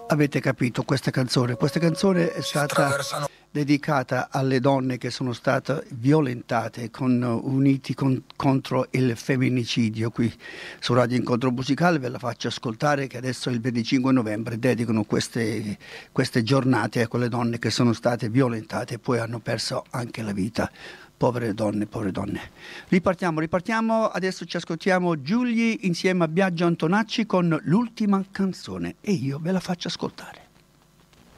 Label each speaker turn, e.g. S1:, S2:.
S1: Avete capito questa canzone? Questa canzone è stata dedicata alle donne che sono state violentate, contro il femminicidio. Qui su Radio Incontro Musicale ve la faccio ascoltare, che adesso il 25 novembre dedicano queste giornate a quelle donne che sono state violentate e poi hanno perso anche la vita. Povere donne, povere donne. Ripartiamo. Adesso ci ascoltiamo Giulia insieme a Biagio Antonacci con l'ultima canzone e io ve la faccio ascoltare.